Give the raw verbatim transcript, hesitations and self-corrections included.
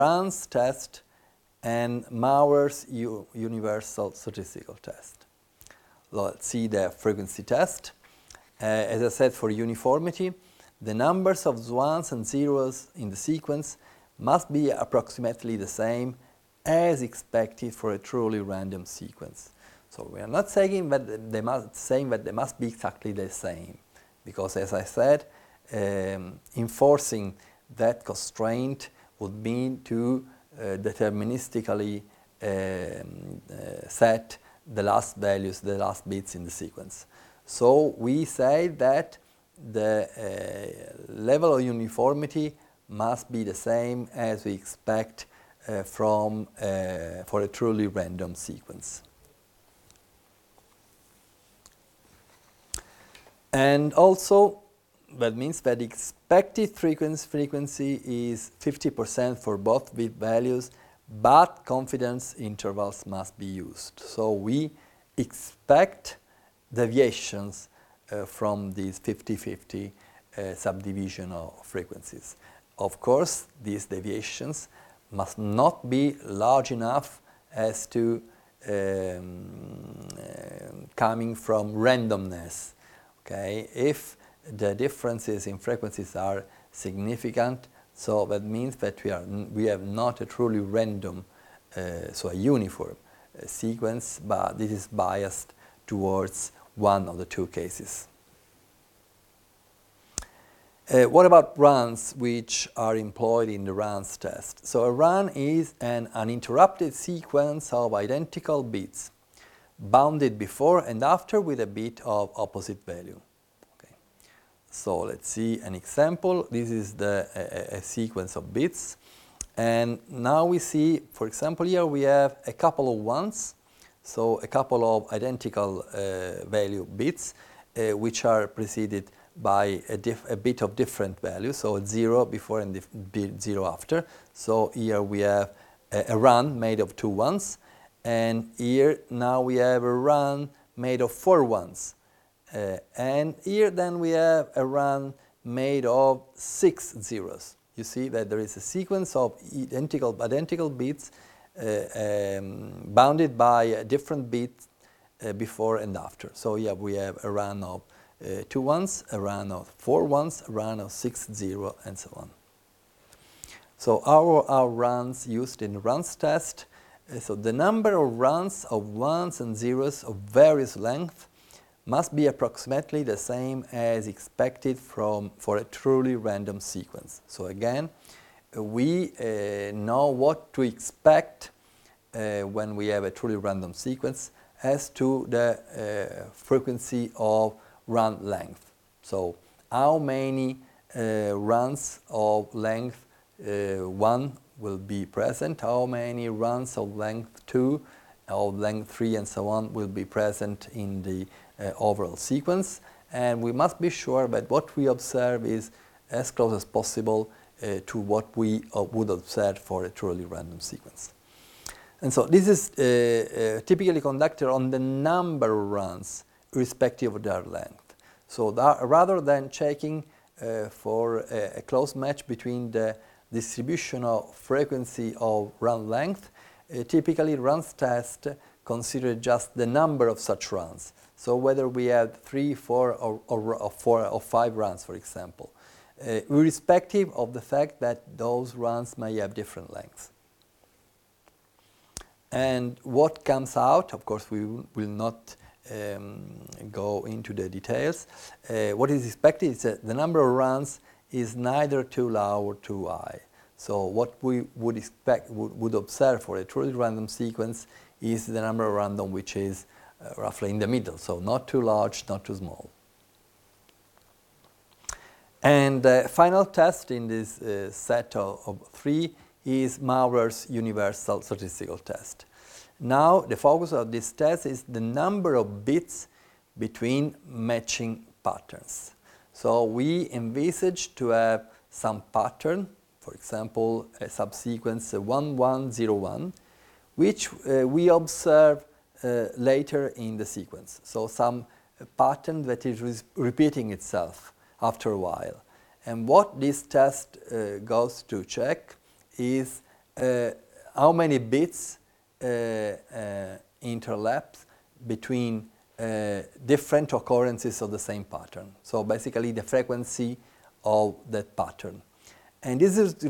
Ran's test and Mauer's U universal statistical test. Let's see the frequency test. Uh, as I said, for uniformity, the numbers of ones and zeros in the sequence must be approximately the same as expected for a truly random sequence. So we are not saying that they must, saying that they must be exactly the same, because as I said, um, enforcing that constraint would mean to uh, deterministically um, uh, set the last values, the last bits in the sequence. So we say that the uh, level of uniformity must be the same as we expect uh, from uh, for a truly random sequence. And also, that means that the expected frequency, frequency is fifty percent for both bit values, but confidence intervals must be used. So we expect deviations uh, from these fifty fifty uh, subdivision of frequencies. Of course, these deviations must not be large enough as to um, uh, coming from randomness. Okay, if the differences in frequencies are significant, so that means that we are we have not a truly random, uh, so a uniform uh, sequence, but this is biased towards one of the two cases. Uh, what about runs which are employed in the Ran's test? So a run is an uninterrupted sequence of identical bits, bounded before and after with a bit of opposite value. Okay. So let's see an example. This is the a, a sequence of bits, and now we see, for example, here we have a couple of ones, so a couple of identical uh, value bits, uh, which are preceded by a, a bit of different value, so zero before and zero after. So here we have a, a run made of two ones, and here now we have a run made of four ones. Uh, and here then we have a run made of six zeros. You see that there is a sequence of identical, identical bits uh, um, bounded by a different bit uh, before and after. So here we have a run of uh, two ones, a run of four ones, a run of six zero, and so on. So our, our runs used in the Ran's test, uh, so the number of runs of ones and zeros of various length must be approximately the same as expected from for a truly random sequence. So again, we uh, know what to expect uh, when we have a truly random sequence as to the uh, frequency of run length. So how many uh, runs of length uh, one will be present, how many runs of length two, of length three, and so on will be present in the uh, overall sequence. And we must be sure that what we observe is as close as possible uh, to what we uh, would observe for a truly random sequence. And so this is uh, uh, typically conducted on the number of runs irrespective of their length. So that, rather than checking uh, for a, a close match between the distribution of frequency of run length, uh, typically Ran's test considers just the number of such runs. So whether we have three, four, or, or, or four or five runs, for example, uh, irrespective of the fact that those runs may have different lengths. And what comes out, of course, we will not um, go into the details. Uh, what is expected is that the number of runs is neither too low or too high. So what we would expect, would, would observe for a truly random sequence is the number of random which is uh, roughly in the middle, so not too large, not too small. And the final test in this uh, set of, of three is Mauer's universal statistical test. Now, the focus of this test is the number of bits between matching patterns. So we envisage to have some pattern, for example, a subsequence one one zero one, which uh, we observe uh, later in the sequence. So some pattern that is re repeating itself after a while. And what this test uh, goes to check is uh, how many bits uh, uh, interlaps between uh, different occurrences of the same pattern. So basically the frequency of that pattern. And this is